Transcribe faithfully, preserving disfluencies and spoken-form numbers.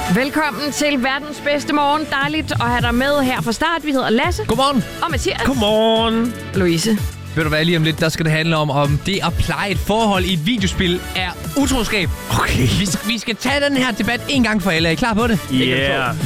Velkommen til verdens bedste morgen. Dejligt at have dig med her fra start. Vi hedder Lasse. Godmorgen. Og Mathias. Godmorgen. Louise. Ved du hvad, lige om lidt, der skal det handle om, om det at pleje et forhold i et videospil er utroskab. Okay. Vi, vi skal tage den her debat en gang for alle. Er I klar på det? Yeah.